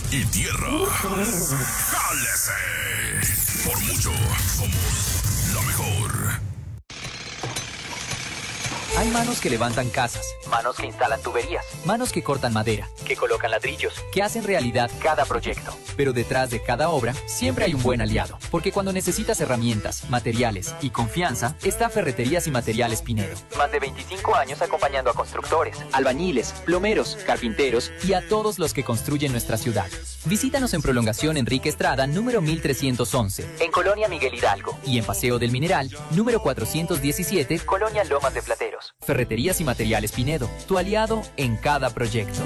y tierra. ¡Jálese! Por mucho, somos la mejor. Hay manos que levantan casas, manos que instalan tuberías, manos que cortan madera, que colocan ladrillos, que hacen realidad cada proyecto. Pero detrás de cada obra siempre hay un buen aliado, porque cuando necesitas herramientas, materiales y confianza, está Ferreterías y Materiales Pinedo. Más de 25 años acompañando a constructores, albañiles, plomeros, carpinteros y a todos los que construyen nuestra ciudad. Visítanos en Prolongación Enrique Estrada, número 1311, en Colonia Miguel Hidalgo, y en Paseo del Mineral, número 417, Colonia Lomas de Plateros. Ferreterías y Materiales Pinedo, tu aliado en cada proyecto.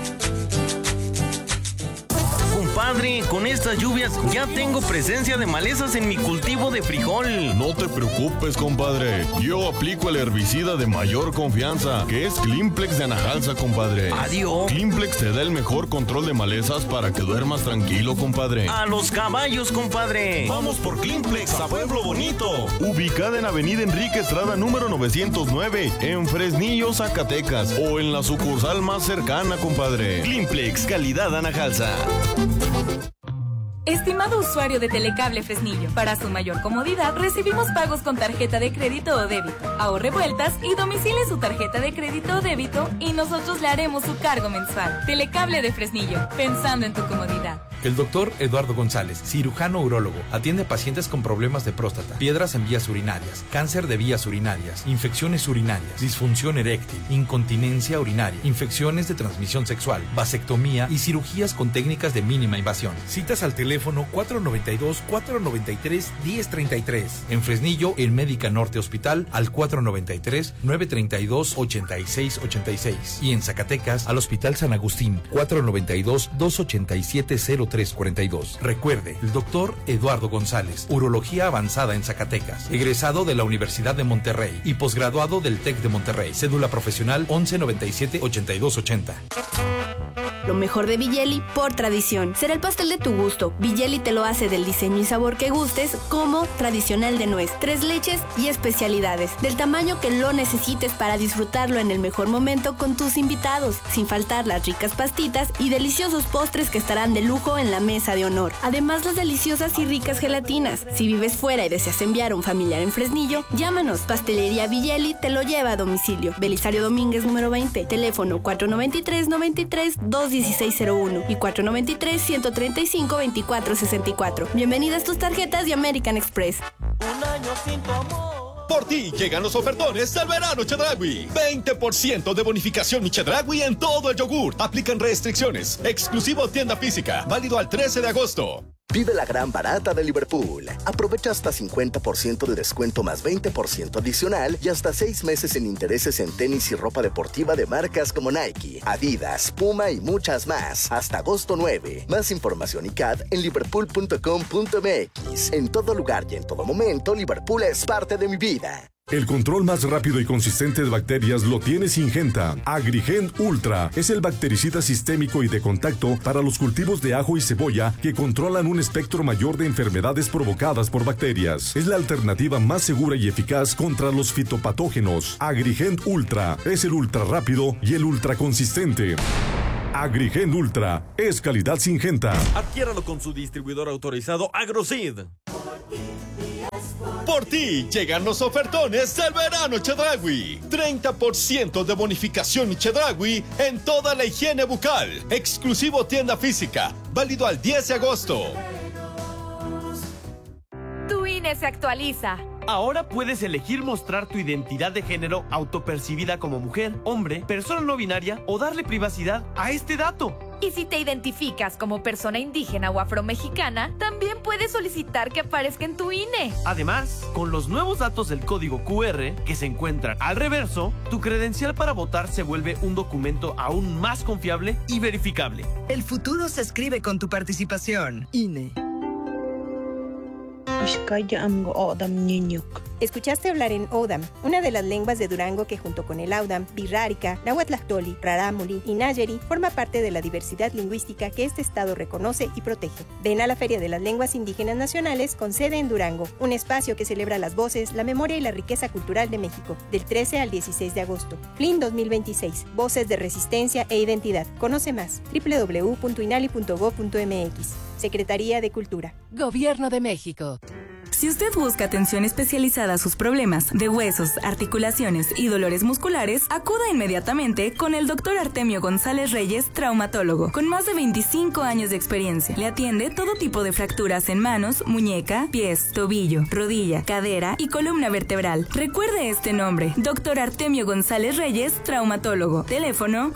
Compadre, con estas lluvias ya tengo presencia de malezas en mi cultivo de frijol. No te preocupes, compadre. Yo aplico el herbicida de mayor confianza, que es Climplex de Anajalsa, compadre. Adiós. Climplex te da el mejor control de malezas para que duermas tranquilo, compadre. A los caballos, compadre. Vamos por Climplex a Pueblo Bonito. Ubicada en Avenida Enrique Estrada número 909, en Fresnillo, Zacatecas, o en la sucursal más cercana, compadre. Climplex, calidad Anajalsa. Estimado usuario de Telecable Fresnillo, para su mayor comodidad recibimos pagos con tarjeta de crédito o débito. Ahorre vueltas y domicile su tarjeta de crédito o débito y nosotros le haremos su cargo mensual. Telecable de Fresnillo, pensando en tu comodidad. El doctor Eduardo González, cirujano urólogo, atiende a pacientes con problemas de próstata, piedras en vías urinarias, cáncer de vías urinarias, infecciones urinarias, disfunción eréctil, incontinencia urinaria, infecciones de transmisión sexual, vasectomía y cirugías con técnicas de mínima invasión. Citas al teléfono 492-493-1033. En Fresnillo, en Médica Norte Hospital, al 493-932-8686. Y en Zacatecas, al Hospital San Agustín, 492-287-0342. Recuerde, el doctor Eduardo González, urología avanzada en Zacatecas, egresado de la Universidad de Monterrey y posgraduado del TEC de Monterrey. Cédula profesional 1197-8280. Lo mejor de Villeli por tradición. Será el pastel de tu gusto. Villeli te lo hace del diseño y sabor que gustes, como tradicional de nuez, 3 leches y especialidades, del tamaño que lo necesites para disfrutarlo en el mejor momento con tus invitados, sin faltar las ricas pastitas y deliciosos postres que estarán de lujo en la mesa de honor. Además, las deliciosas y ricas gelatinas. Si vives fuera y deseas enviar a un familiar en Fresnillo, llámanos. Pastelería Villeli te lo lleva a domicilio. Belisario Domínguez número 20, teléfono 493-93-21601 y 493-135-2464. Bienvenidas tus tarjetas de American Express. Un año sin tu amor. Por ti llegan los ofertones del verano Chedraui. 20% de bonificación Chedraui en todo el yogur. Aplican restricciones. Exclusivo tienda física. Válido al 13 de agosto. Vive la gran barata de Liverpool. Aprovecha hasta 50% de descuento más 20% adicional y hasta 6 meses sin intereses en tenis y ropa deportiva de marcas como Nike, Adidas, Puma y muchas más. Hasta agosto 9. Más información y CAD en liverpool.com.mx. En todo lugar y en todo momento, Liverpool es parte de mi vida. El control más rápido y consistente de bacterias lo tiene Syngenta. Agrigent Ultra es el bactericida sistémico y de contacto para los cultivos de ajo y cebolla que controlan un espectro mayor de enfermedades provocadas por bacterias. Es la alternativa más segura y eficaz contra los fitopatógenos. Agrigent Ultra es el ultra rápido y el ultra consistente. Agrigent Ultra es calidad Syngenta. Adquiéralo con su distribuidor autorizado Agroseed. Por ti llegan los ofertones del verano Chedraui. 30% de bonificación Chedraui en toda la higiene bucal. Exclusivo tienda física. Válido al 10 de agosto. Tu INE se actualiza. Ahora puedes elegir mostrar tu identidad de género autopercibida como mujer, hombre, persona no binaria o darle privacidad a este dato. Y si te identificas como persona indígena o afromexicana, también puedes solicitar que aparezca en tu INE. Además, con los nuevos datos del código QR que se encuentran al reverso, tu credencial para votar se vuelve un documento aún más confiable y verificable. El futuro se escribe con tu participación. INE. Escuchaste hablar en Odam, una de las lenguas de Durango que junto con el Audam, Birrárica, Nahuatlactoli, Rarámuri y Nayeri forma parte de la diversidad lingüística que este estado reconoce y protege. Ven a la Feria de las Lenguas Indígenas Nacionales con sede en Durango, un espacio que celebra las voces, la memoria y la riqueza cultural de México, del 13 al 16 de agosto. FLIN 2026, Voces de Resistencia e Identidad. Conoce más, www.inali.gov.mx. Secretaría de Cultura. Gobierno de México. Si usted busca atención especializada a sus problemas de huesos, articulaciones y dolores musculares, acuda inmediatamente con el Dr. Artemio González Reyes, traumatólogo, con más de 25 años de experiencia. Le atiende todo tipo de fracturas en manos, muñeca, pies, tobillo, rodilla, cadera y columna vertebral. Recuerde este nombre, Dr. Artemio González Reyes, traumatólogo. Teléfono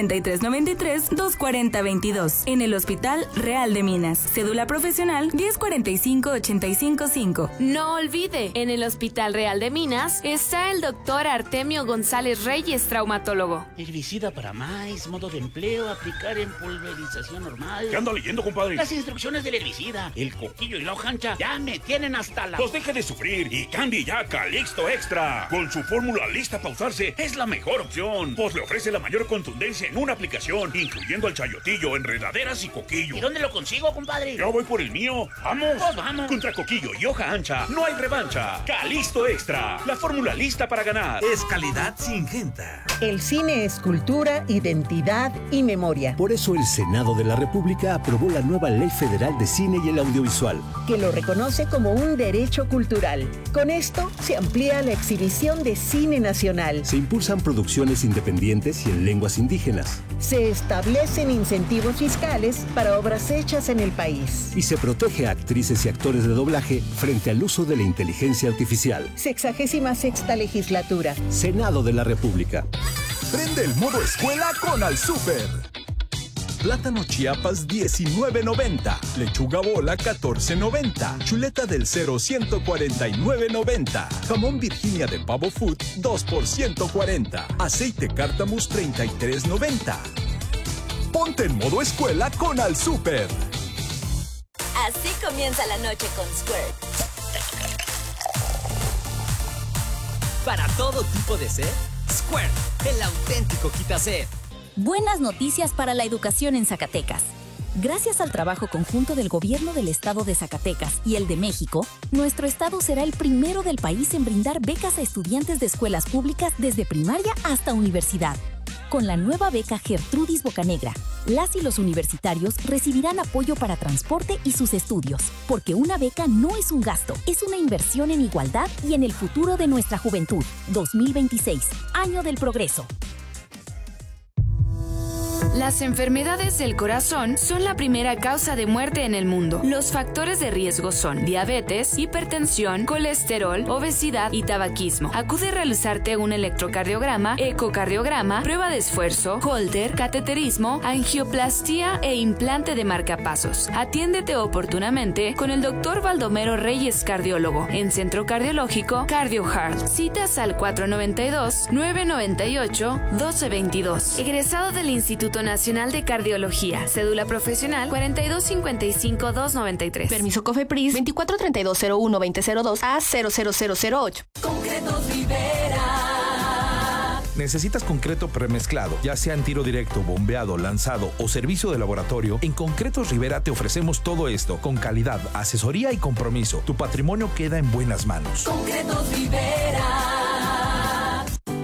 493-93-240-22. En el Hospital Real de Minas. Cédula profesional 1045-855. No olvide, en el Hospital Real de Minas está el doctor Artemio González Reyes, traumatólogo. Herbicida para maíz, modo de empleo, aplicar en pulverización normal. ¿Qué anda leyendo, compadre? Las instrucciones del herbicida. El coquillo y la hoja ancha ya me tienen hasta la... Pues deje de sufrir y cambie ya Calixto Extra. Con su fórmula lista para usarse, es la mejor opción. Pues le ofrece la mayor contundencia en una aplicación, incluyendo el chayotillo, enredaderas y coquillo. ¿Y dónde lo consigo, compadre? Yo voy por el mío. ¡Vamos! Pues vamos. Contra coquillo y hoja ancha, no hay revancha. Calixto Extra, la fórmula lista para ganar. Es calidad Syngenta. El cine es cultura, identidad y memoria. Por eso el Senado de la República aprobó la nueva Ley Federal de Cine y el Audiovisual, que lo reconoce como un derecho cultural. Con esto se amplía la exhibición de cine nacional. Se impulsan producciones independientes y en lenguas indígenas. Se establecen incentivos fiscales para obras hechas en el país. Y se protege a actrices y actores de doblaje frente al uso de la inteligencia artificial. 66ª legislatura. Senado de la República. Prende el modo escuela con Al Súper. Plátano Chiapas 19.90, lechuga bola 14.90, chuleta del Cero 149.90, jamón Virginia de Pavo Food 2 por 140, aceite Cártamus 33.90. Ponte en modo escuela con Al Súper. Así comienza la noche con Squirt. Para todo tipo de sed, Squirt, el auténtico quitased. Buenas noticias para la educación en Zacatecas. Gracias al trabajo conjunto del Gobierno del Estado de Zacatecas y el de México, nuestro estado será el primero del país en brindar becas a estudiantes de escuelas públicas desde primaria hasta universidad. Con la nueva beca Gertrudis Bocanegra, las y los universitarios recibirán apoyo para transporte y sus estudios, porque una beca no es un gasto, es una inversión en igualdad y en el futuro de nuestra juventud. 2026, Año del Progreso. Las enfermedades del corazón son la primera causa de muerte en el mundo. Los factores de riesgo son diabetes, hipertensión, colesterol, obesidad y tabaquismo. Acude a realizarte un electrocardiograma, ecocardiograma, prueba de esfuerzo, Holter, cateterismo, angioplastía e implante de marcapasos. Atiéndete oportunamente con el Dr. Baldomero Reyes, cardiólogo, en Centro Cardiológico CardioHeart. Citas al 492-998-1222. Egresado del Instituto Nacional de Cardiología. Cédula profesional 4255-293. Permiso COFEPRIS 243201-2002 a 00008. Concretos Rivera. ¿Necesitas concreto premezclado, ya sea en tiro directo, bombeado, lanzado o servicio de laboratorio? En Concretos Rivera te ofrecemos todo esto con calidad, asesoría y compromiso. Tu patrimonio queda en buenas manos. Concretos Rivera.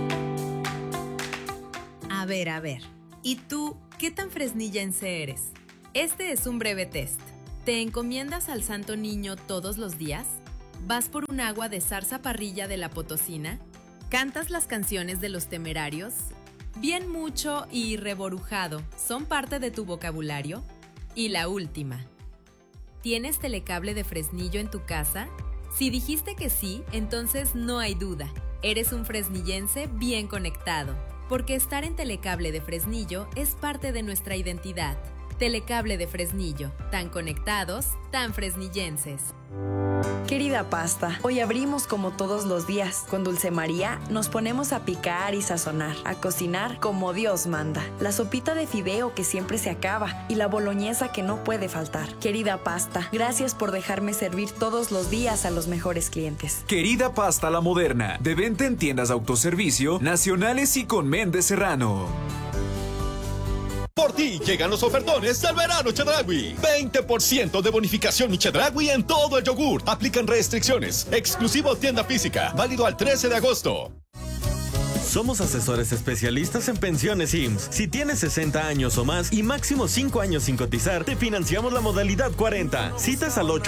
A ver. ¿Y tú, qué tan fresnillense eres? Este es un breve test. ¿Te encomiendas al Santo Niño todos los días? ¿Vas por un agua de zarza parrilla de la Potosina? ¿Cantas las canciones de Los Temerarios? ¿Bien mucho y reborujado son parte de tu vocabulario? Y la última. ¿Tienes telecable de Fresnillo en tu casa? Si dijiste que sí, entonces no hay duda. Eres un fresnillense bien conectado. Porque estar en Telecable de Fresnillo es parte de nuestra identidad. Telecable de Fresnillo. Tan conectados, tan fresnillenses. Querida pasta, hoy abrimos como todos los días. Con Dulce María nos ponemos a picar y sazonar, a cocinar como Dios manda. La sopita de fideo que siempre se acaba y la boloñesa que no puede faltar. Querida pasta, gracias por dejarme servir todos los días a los mejores clientes. Querida pasta La Moderna, de venta en tiendas de autoservicio, nacionales y con Méndez Serrano. Por ti llegan los ofertones al verano Chedraui. 20% de bonificación mi Chedraui en todo el yogur. Aplican restricciones. Exclusivo tienda física. Válido al 13 de agosto. Somos asesores especialistas en pensiones IMSS. Si tienes 60 años o más y máximo 5 años sin cotizar, te financiamos la modalidad 40. Citas al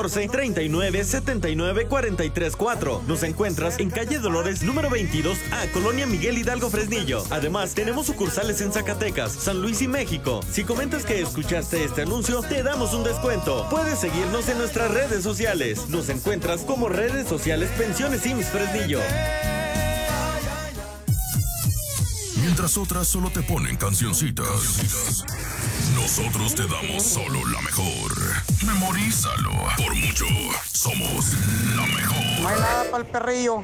814-39-79-43-4. Nos encuentras en calle Dolores número 22A, Colonia Miguel Hidalgo, Fresnillo. Además, tenemos sucursales en Zacatecas, San Luis y México. Si comentas que escuchaste este anuncio, te damos un descuento. Puedes seguirnos en nuestras redes sociales. Nos encuentras como redes sociales Pensiones IMSS Fresnillo. Mientras otras solo te ponen cancioncitas, nosotros te damos solo la mejor. Memorízalo. Por mucho, somos la mejor. No hay nada para el perrillo.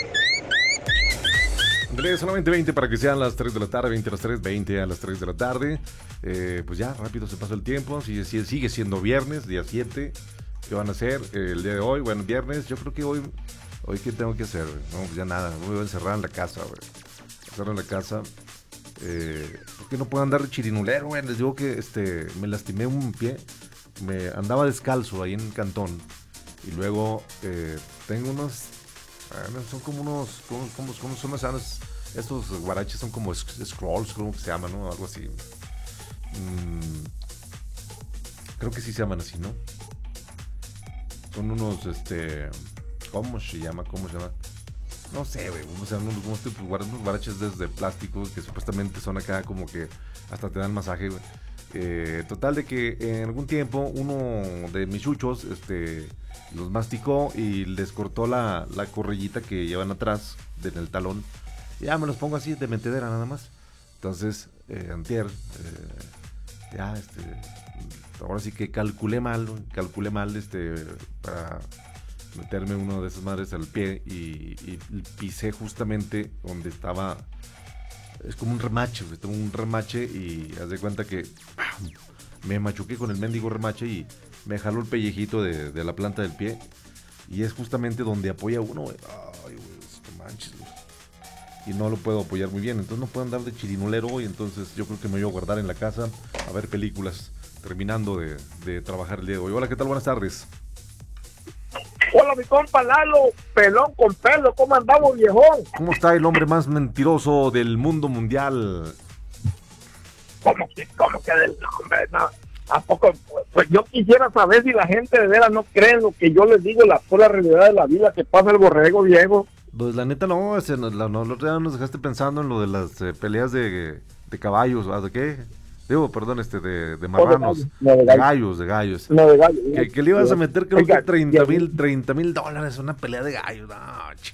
Andrés, solamente 20 para que sean las 3 de la tarde, 20 a las 3, 20 a las 3 de la tarde. Pues ya, rápido se pasa el tiempo. Sigue siendo viernes, día 7. ¿Qué van a hacer el día de hoy? Bueno, viernes, yo creo que hoy ¿qué tengo que hacer? No, pues ya nada, me voy a encerrar en la casa, güey. En la casa, porque no puedo andar de chirinulero, güey. Les digo que me lastimé un pie, me andaba descalzo ahí en Cantón, y luego tengo unos, son como unos, ¿cómo son estos guaraches? Son como scrolls, creo que se llaman, ¿no? Algo así. Creo que sí se llaman así, ¿no? Son unos, ¿cómo se llama? No sé, güey, o sea, unos guaraches de plástico que supuestamente son acá como que hasta te dan masaje, güey. Total de que en algún tiempo uno de mis chuchos, los masticó y les cortó la correillita que llevan atrás en el talón. Ya me los pongo así de mentedera nada más. Entonces, antier, ahora sí que calculé mal, para meterme uno de esas madres al pie y pisé justamente donde estaba. Es como un remache, güey, tengo un remache y haz de cuenta que me machuqué con el mendigo remache y me jaló el pellejito de la planta del pie y es justamente donde apoya uno, güey. Ay, güey, no manches, güey. Y no lo puedo apoyar muy bien, entonces no puedo andar de chirinulero hoy, entonces yo creo que me voy a guardar en la casa a ver películas, terminando de trabajar el día de hoy. Hola, ¿qué tal? Buenas tardes. Hola, mi compa Lalo, pelón con pelo, ¿cómo andamos, viejón? ¿Cómo está el hombre más mentiroso del mundo mundial? ¿Cómo que del hombre? No, ¿a poco? Pues yo quisiera saber si la gente de veras no cree en lo que yo les digo, la pura realidad de la vida que pasa el borrego, viejo. Pues la neta no, el otro día nos dejaste pensando en lo de las peleas de caballos, ¿de qué? Digo, perdón, de marranos, de gallos. No, de gallos. Que le ibas a meter, creo que $30,000, una pelea de gallos. No,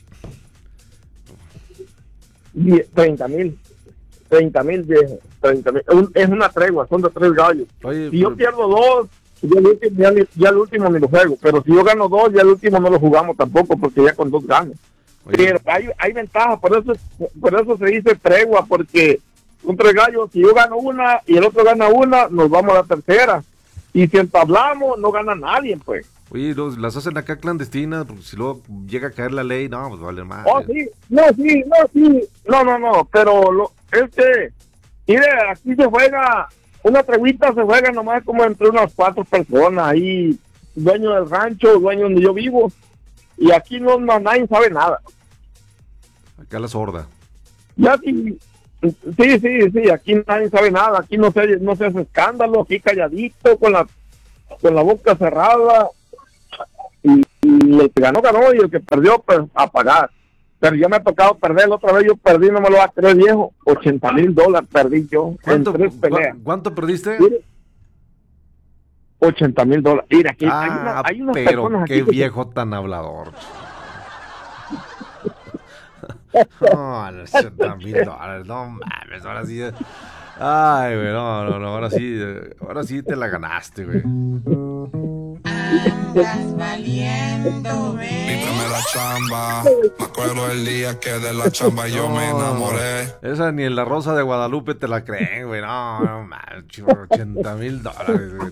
30,000, viejo. 30,000. Es una tregua, son de 3 gallos. Oye, si yo pierdo 2, ya el último ni lo juego. Pero si yo gano 2, ya el último no lo jugamos tampoco, porque ya con 2 gano. Pero hay ventaja, por eso se dice tregua, porque con 3 gallos, si yo gano una y el otro gana una, nos vamos a la tercera. Y si entablamos, no gana nadie, pues. Oye, las hacen acá clandestinas, porque si luego llega a caer la ley, no, pues vale más. Oh, sí, no, pero mire, aquí se juega, una treguita se juega nomás como entre unas 4 personas, ahí, dueño del rancho, dueño donde yo vivo, y aquí no nadie sabe nada. Acá la sorda. Ya sí, aquí nadie sabe nada, aquí no se hace escándalo, aquí calladito, con la boca cerrada, y el que ganó, y el que perdió, pues a pagar. Pero ya me ha tocado perder, la otra vez yo perdí, no me lo va a creer, viejo, $80,000 perdí yo en 3 peleas. ¿Cuánto perdiste? $80,000. Mira, aquí hay unas pero personas qué aquí viejo tan hablador. No, $80,000, no mames, ahora sí. Ay, güey, no, ahora sí te la ganaste, güey. Andas valiendo, Quítame la chamba. Me acuerdo el día que de la chamba yo me enamoré. Esa ni en la Rosa de Guadalupe te la creen, güey. No, mancho, $80,000, güey.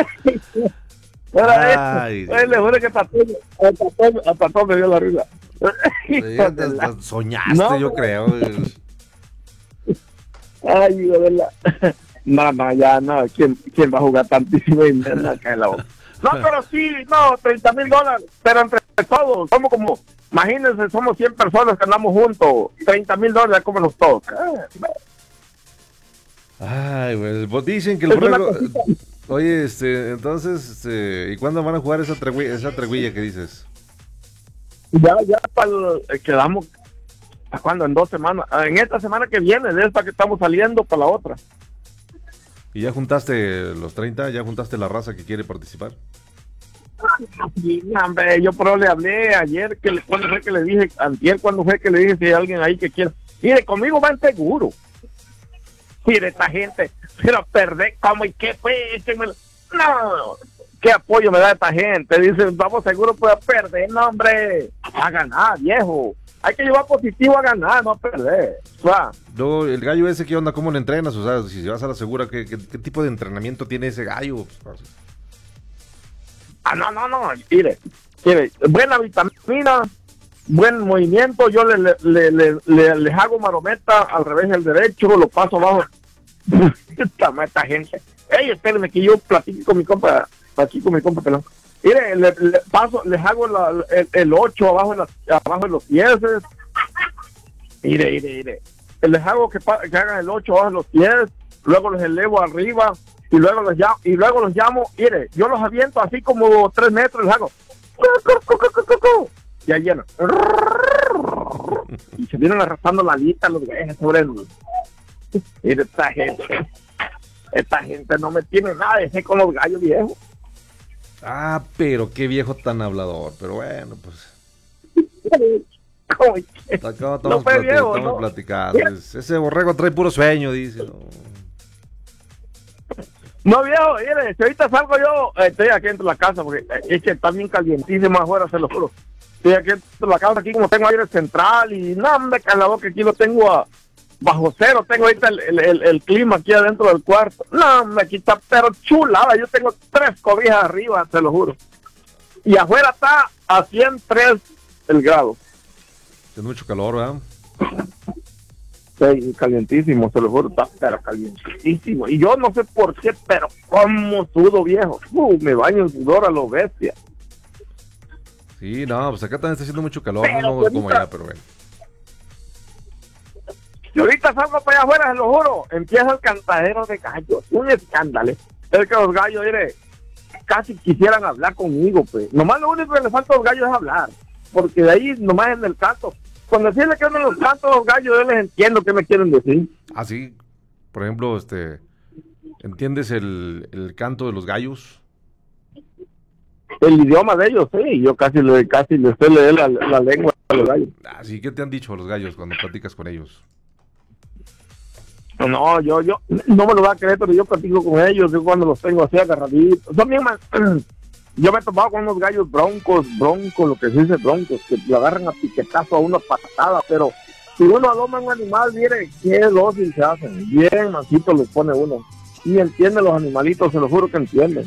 Ay, le juro que hasta todo me dio la risa. Sí, soñaste, no, yo creo. Ay, de verdad. No, ya no. ¿Quién va a jugar tantísimo y me cae la boca? No, pero sí, no, $30,000, pero entre todos, somos como, imagínense, somos 100 personas que andamos juntos, $30,000, como los todos. Ay, güey, pues dicen que el juego... Oye, entonces, ¿y cuándo van a jugar esa treguilla que dices? Ya, quedamos, ¿cuándo? En 2 semanas, en esta semana que viene, de esta que estamos saliendo para la otra. ¿Y ya juntaste los 30? ¿Ya juntaste la raza que quiere participar? Sí, hombre, yo por le hablé ayer, cuando fue que le dije, antier, cuando fue que le dije si hay alguien ahí que quiera. Mire, conmigo van seguro. Mire, esta gente, pero perder, ¿cómo y qué fue? No, ¿qué apoyo me da esta gente? Dicen, vamos seguro puede perder, no, hombre, a ganar, viejo. Hay que llevar positivo a ganar, no a perder. O sea, luego, el gallo ese, ¿qué onda? ¿Cómo lo entrenas? O sea, si vas a la segura, ¿qué tipo de entrenamiento tiene ese gallo? No, mire, buena vitamina, buen movimiento, yo les hago marometa al revés y al derecho, lo paso abajo. Esta gente. Ey, espérenme que yo platico con mi compa, pelón. Mire, les hago el 8 abajo de los pies. Mire. Les hago que hagan el 8 abajo de los pies, luego los elevo arriba y luego los llamo. Mire, yo los aviento así como 3 metros, les hago. Y ahí lleno. Y se vienen arrastrando la lista los güeyes sobre el... Mire, esta gente no me tiene nada, ese con los gallos viejos. Ah, pero qué viejo tan hablador, pero bueno, pues. Estamos platicando. Ese borrego trae puro sueño, dice. No, viejo, mire, si ahorita salgo yo, estoy aquí dentro de la casa, porque es que está bien calientísimo afuera, se lo juro. Estoy aquí dentro de la casa, aquí como tengo aire central, y no, me cae la boca, aquí lo tengo bajo cero, tengo ahorita el clima aquí adentro del cuarto. No, me quita, pero chulada, yo tengo 3 cobijas arriba, te lo juro. Y afuera está a 103 el grado. Es mucho calor, ¿verdad? Sí, calientísimo, se lo juro, está pero calientísimo. Y yo no sé por qué, pero como sudo, viejo. Me baño en sudor a lo bestia. Sí, no, pues acá también está haciendo mucho calor, pero no como allá, pero bueno. Y ahorita salgo para allá afuera, se lo juro, empieza el cantadero de gallos, un escándalo. Es que los gallos, mire, casi quisieran hablar conmigo, pues. Nomás lo único que les falta a los gallos es hablar, porque de ahí nomás en el canto. Cuando decirle que andan los cantos los gallos, yo les entiendo qué me quieren decir. Ah, sí. Por ejemplo, ¿entiendes el canto de los gallos? El idioma de ellos, sí. Yo casi les sé leer la lengua de los gallos. Ah, sí. ¿Qué te han dicho los gallos cuando platicas con ellos? No, yo no me lo va a creer, pero yo platico con ellos, yo cuando los tengo así agarraditos. Son bien más... Yo me he topado con unos gallos broncos, lo que se dice broncos, que lo agarran a piquetazo a una patada, pero si uno adoma un animal, mire, qué dócil se hacen, bien mansito los pone uno. Y entiende los animalitos, se lo juro que entienden.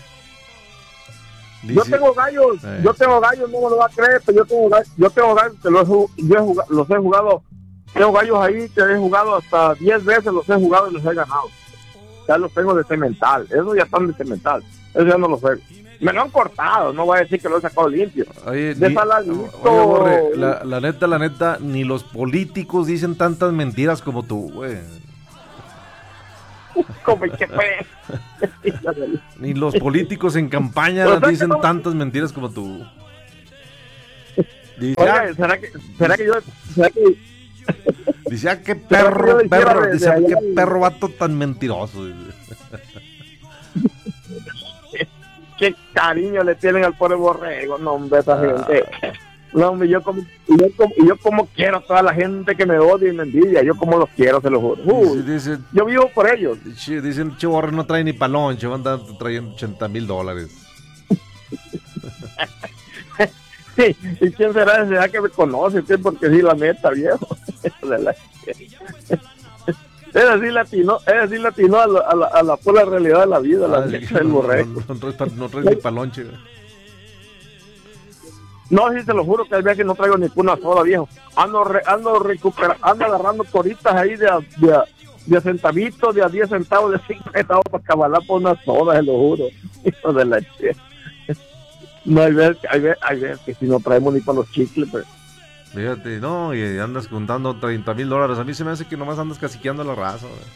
Dice, yo tengo gallos, no me lo va a creer, pero yo tengo gallos que los he jugado. Tengo gallos ahí que he jugado hasta 10 veces, los he jugado y los he ganado. Ya los tengo de cemental, esos ya están de cemental, esos ya no los juego. Me lo han cortado, no voy a decir que lo he sacado limpio. Oye, Borre, la neta, ni los políticos dicen tantas mentiras como tú, güey. Como que fue. Ni los políticos en campaña dicen tantas mentiras como tú. Dice, oye, ¿será que yo... Dice, qué perro, dice, qué perro vato tan mentiroso. Qué cariño le tienen al pobre borrego, no, hombre, esa gente. No, hombre, yo como quiero a toda la gente que me odia y me envidia. Yo como los quiero, se lo juro. Yo vivo por ellos. Dicen, che, Borre no trae ni palón, che, van a andar trayendo $80,000. Sí, ¿y quién será ese? ¿Será que me conoce? ¿Sí? Porque sí, la neta, viejo. Es decir, latino a la pura realidad de la vida, la neta del borrego. No traes ni palón, che. No, sí, te lo juro que hay veces que no traigo ninguna soda, viejo. Ando agarrando coritas ahí de centavitos, de a 10 centavos, de 5 centavos para cabalar por una soda, se lo juro. Hijo de la che. No, hay veces que si no traemos ni para los chicles, pues. Fíjate, no, y andas contando $30,000. A mí se me hace que nomás andas caciqueando a la raza, güey.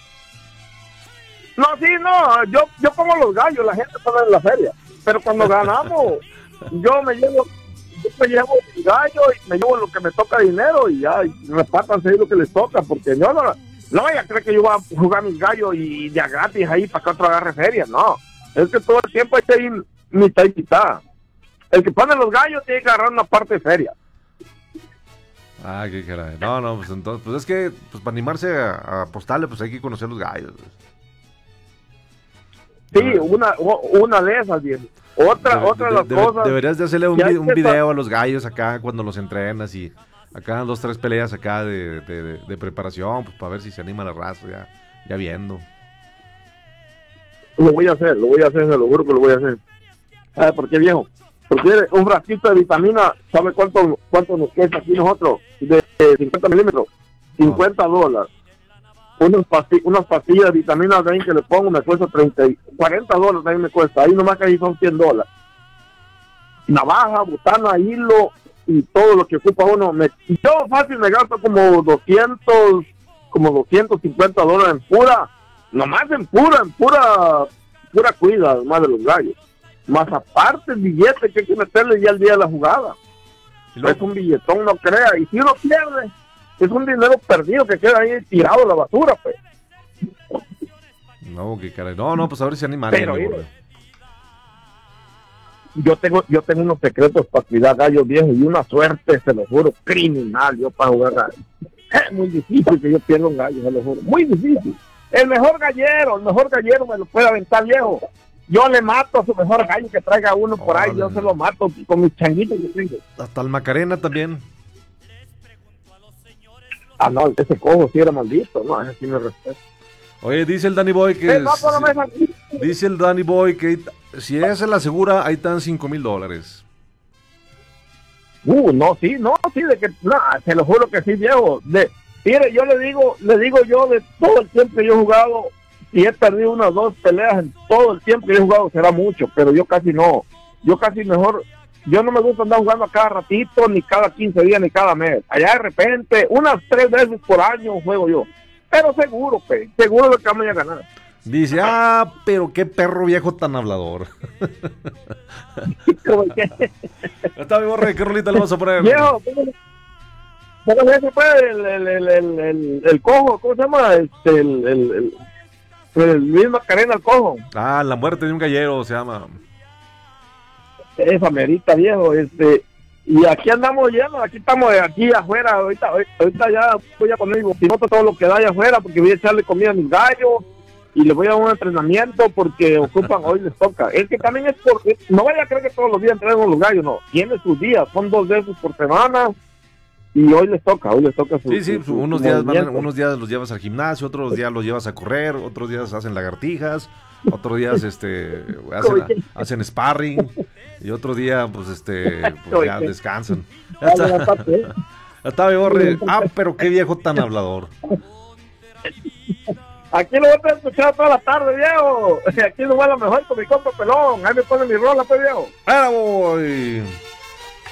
No, sí, no, yo pongo los gallos, la gente pone en la feria. Pero cuando ganamos, yo me llevo el gallo y me llevo lo que me toca dinero y ya, y repártanse ahí lo que les toca, porque no vaya a creer que yo voy a jugar mis gallos y de a gratis ahí para que otro agarre feria, no. Es que todo el tiempo hay que ir mitad y mitad. El que pone los gallos tiene que agarrar una parte de feria. Ah, qué caray. No, pues entonces, pues es que, pues para animarse a apostarle, pues hay que conocer los gallos. Sí, una de esas, bien. Otra de las cosas. Deberías de hacerle un video a los gallos acá cuando los entrenas y acá 2, 3 peleas acá de preparación, pues para ver si se anima la raza, ya viendo. Lo voy a hacer, se lo juro que lo voy a hacer. ¿Sabes por qué, viejo? Porque un frasquito de vitamina, ¿sabe cuánto nos cuesta aquí nosotros? De 50 milímetros, $50. Unas pastillas de vitamina D que le pongo me cuesta $40 también me cuesta. Ahí nomás que ahí son $100. Navaja, botana, hilo y todo lo que ocupa uno. Yo fácil me gasto como $250 en pura cuida, además de los gallos. Más aparte el billete que hay que meterle ya el día de la jugada. Es un billetón, no crea. Y si uno pierde, es un dinero perdido que queda ahí tirado a la basura, pues. No, qué caray. No, pues a ver si animan. Pero yo tengo unos secretos para cuidar gallos viejos y una suerte, se lo juro, criminal yo para jugar gallos. Es muy difícil que yo pierda un gallo, se lo juro. Muy difícil. El mejor gallero me lo puede aventar, viejo. Yo le mato a su mejor gallo que traiga uno por ahí, yo se lo mato con mis changuitos que tengo. Hasta el Macarena también. Ah, no, ese cojo sí era maldito, no, ese sí me respeto. Oye, dice el Danny Boy que si ella se la asegura, ahí están $5,000. No, sí, de que, no, se lo juro que sí, viejo. Mire, yo le digo yo de todo el tiempo que yo he jugado, si he perdido 1 o 2 peleas en todo el tiempo que yo he jugado, será mucho, pero yo casi no. Yo no me gusta andar jugando a cada ratito, ni cada 15 días, ni cada mes. Allá de repente, unas 3 veces por año juego yo. Pero seguro de que vamos a ganar. Dice, pero qué perro viejo tan hablador. Está bien, Borre, ¿qué rolita le vas a poner? Viejo, ¿cómo se fue el cojo? ¿Cómo se llama? El mismo Macarena, el cojo. La muerte de un gallero se llama. Esa merita, viejo. Y aquí andamos llenos, estamos aquí afuera. Ahorita ya voy a poner todo lo que da allá afuera porque voy a echarle comida a mis gallos y les voy a dar un entrenamiento porque ocupan, hoy les toca. Es que también no vaya a creer que todos los días entrenamos los gallos, no. Tiene sus días, son 2 veces por semana. Y hoy les toca unos días los llevas al gimnasio, otros días los llevas a correr, otros días hacen lagartijas, otros días hacen sparring y otro día pues ya descansan. Está bien, Borre. Pero qué viejo tan hablador. Aquí lo voy a escuchar toda la tarde, viejo. Aquí lo va a lo mejor con mi compa Pelón. Ahí me pone mi rola, pues, viejo. ¡Ahora voy!